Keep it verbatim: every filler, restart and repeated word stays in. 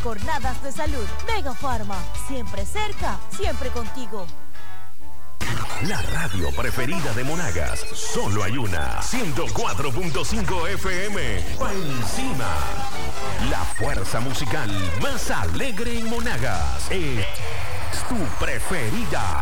jornadas de salud. Mega Pharma, siempre cerca, siempre contigo. La radio preferida de Monagas, solo hay una, ciento cuatro punto cinco F M, pa' encima. La fuerza musical más alegre en Monagas es tu preferida.